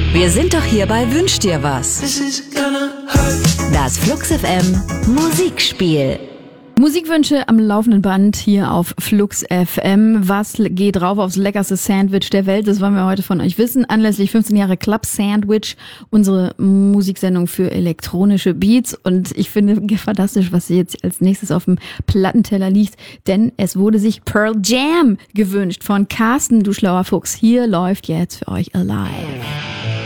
Wir sind doch hier bei Wünsch dir was. Das Flux FM Musikspiel. Musikwünsche am laufenden Band hier auf Flux FM. Was geht drauf aufs leckerste Sandwich der Welt? Das wollen wir heute von euch wissen. Anlässlich 15 Jahre Club Sandwich, unsere Musiksendung für elektronische Beats. Und ich finde fantastisch, was jetzt als nächstes auf dem Plattenteller liegt. Denn es wurde sich Pearl Jam gewünscht von Carsten, du schlauer Fuchs. Hier läuft jetzt für euch Alive.